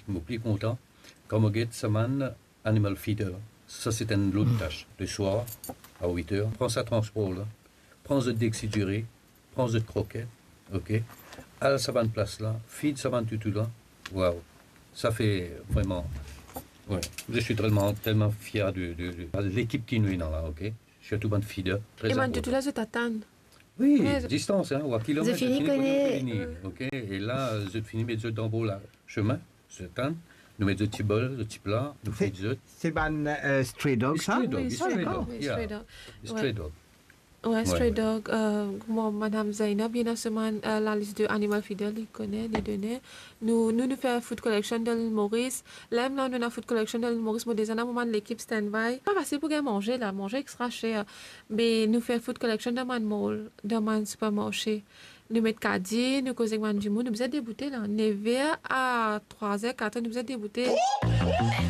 je suis plus content. Quand on get semaine, animal feeder. Ça, c'est une autre tâche. Le soir, à 8 heures, prends sa transport là. Prends de dexiduré, prends de croquettes, ok? À la savane place là, feed savane tutu là. Waouh! Ça fait vraiment. Ouais. Je suis tellement fier de l'équipe qui nous est là, ok? Je suis tout bon feeder. Très Et man, important. tu là, je t'attends. Oui, Ouais, distance, hein, ou à kilomètre, je finis finis connaît- ok? Et là, je finis mes œufs dans le chemin, je t'attends. Nous mettons des petits bols, des petits plats, nous faisons des œufs. C'est un stray dog, ça? Stray dog, Oui, stray d'accord. dog, Oui, yeah. stray dog. Stray dog. Ouais, Stray Ouais. Dog, moi, Madame Zainab, bien évidemment, la liste de Animal Feeder, il connaît, les données. Nous faisons food collection de l'île Maurice. Là, nous avons food collection de l'île Maurice, mais des années, moment, l'équipe stand-by. Pas facile pour manger, là, manger extra cher. Mais nous faisons food collection de man mall, de man supermarché. Nous mettons caddie, nous causons avec man du monde, nous faisons débouter, là. 9h à 3h, 4h, nous faisons débouter.